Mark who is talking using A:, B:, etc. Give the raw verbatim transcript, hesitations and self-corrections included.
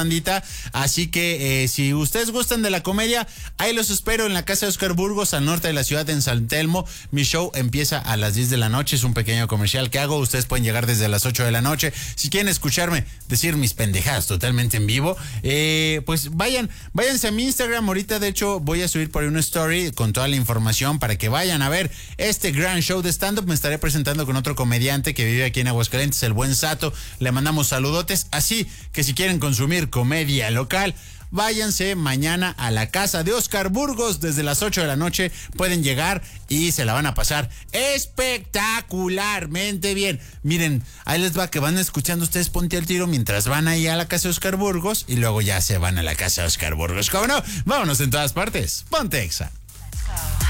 A: bandita. Así que eh, si ustedes gustan de la comedia, ahí los espero en la casa de Oscar Burgos, al norte de la ciudad, en San Telmo. Mi show empieza a las diez de la noche, es un pequeño comercial que hago. Ustedes pueden llegar desde las ocho de la noche. Si quieren escucharme decir mis pendejadas totalmente en vivo, eh, pues vayan, váyanse a mi Instagram. Ahorita, de hecho, voy a subir por ahí una story con toda la información para que vayan a ver este gran show de stand-up. Me estaré presentando con otro comediante que vive aquí en Aguascalientes, el buen Sato. Le mandamos saludotes. Así que si quieren consumir comedia local, váyanse mañana a la casa de Oscar Burgos desde las ocho de la noche. Pueden llegar y se la van a pasar espectacularmente bien. Miren, ahí les va, que van escuchando ustedes Ponte al Tiro mientras van ahí a la casa de Oscar Burgos y luego ya se van a la casa de Oscar Burgos. ¿Cómo no? Vámonos en todas partes. Ponte Exa.